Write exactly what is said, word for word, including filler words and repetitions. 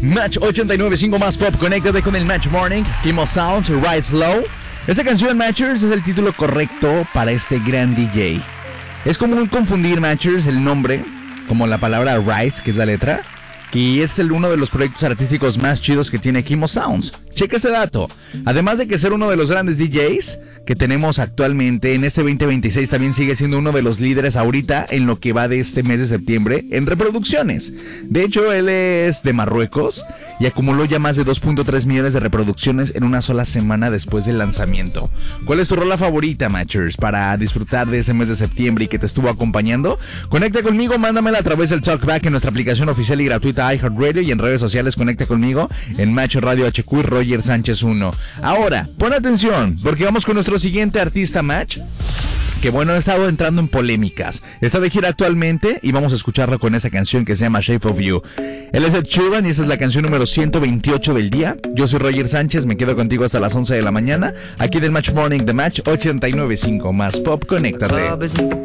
Match ochenta y nueve punto cinco más pop, conéctate con el Match Morning. Kimo Sound, Rise Low. Esta canción, Matchers, es el título correcto para este gran D J. Es común confundir, Matchers, el nombre, como la palabra Rise, que es la letra, que es el uno de los proyectos artísticos más chidos que tiene Kimo Sounds. Checa ese dato. Además de que ser uno de los grandes D Js que tenemos actualmente en este veinte veintiséis, también sigue siendo uno de los líderes ahorita en lo que va de este mes de septiembre en reproducciones. De hecho, él es de Marruecos y acumuló ya más de dos punto tres millones de reproducciones en una sola semana después del lanzamiento. ¿Cuál es tu rola favorita, Matchers, para disfrutar de ese mes de septiembre y que te estuvo acompañando? Conecta conmigo, mándamela a través del Talkback en nuestra aplicación oficial y gratuita iHeartRadio, y en redes sociales conecta conmigo en Match Radio H Q y Roger Sánchez uno. Ahora, pon atención, porque vamos con nuestro siguiente artista, Match, que bueno, ha estado entrando en polémicas. Está de gira actualmente y vamos a escucharlo con esa canción que se llama Shape of You. Él es Ed Sheeran y esta es la canción número ciento veintiocho del día. Yo soy Roger Sánchez, me quedo contigo hasta las once de la mañana, aquí del Match Morning de Match ochenta y nueve punto cinco más pop. Conéctate.